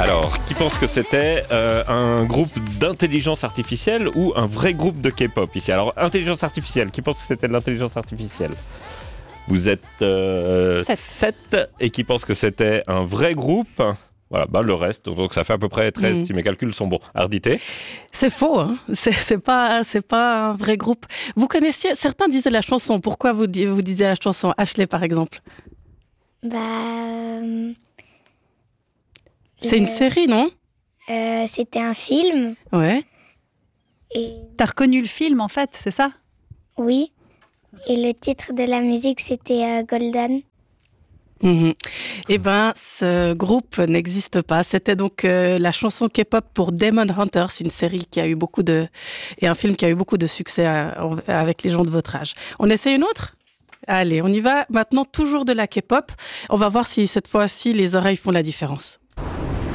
Alors, qui pense que c'était un groupe d'intelligence artificielle ou un vrai groupe de K-pop ici? Alors, intelligence artificielle, qui pense que c'était de l'intelligence artificielle? Vous êtes 7 et qui pense que c'était un vrai groupe? Voilà, le reste, donc ça fait à peu près 13 si mes calculs sont bons. Ardité? C'est faux, hein. C'est pas un vrai groupe. Vous connaissiez, certains disaient la chanson. Pourquoi vous disiez la chanson? Ashley, par exemple. C'est une série, non? C'était un film. Ouais. Et T'as reconnu le film, en fait, c'est ça? oui. Et le titre de la musique, c'était Golden. Eh ben, ce groupe n'existe pas. C'était donc la chanson K-pop pour Demon Hunters, une série qui a eu et un film qui a eu beaucoup de succès avec les gens de votre âge. On essaie une autre? Allez, on y va. Maintenant, toujours de la K-pop. On va voir si cette fois-ci les oreilles font la différence.